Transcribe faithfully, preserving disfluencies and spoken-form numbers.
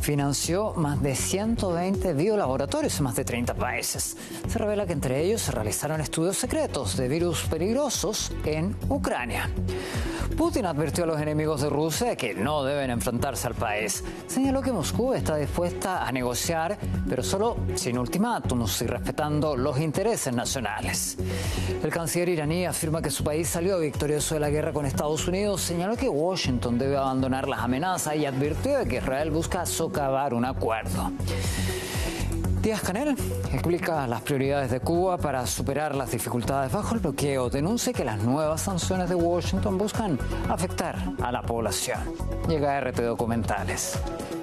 financió más de ciento veinte biolaboratorios en más de treinta países. Se revela que entre ellos se realizaron estudios secretos de virus peligrosos en Ucrania. Putin advirtió a los enemigos de Rusia que no deben enfrentarse al país. Señaló que Moscú está dispuesta a negociar, pero solo sin ultimátums y respetando los intereses nacionales. El canciller iraní afirma que su país salió victorioso de la guerra con Estados Unidos, señaló que Washington debe abandonar las amenazas y advirtió de que Israel busca socavar un acuerdo. Díaz-Canel explica las prioridades de Cuba para superar las dificultades bajo el bloqueo. Denuncia que las nuevas sanciones de Washington buscan afectar a la población. Llega a R T Documentales.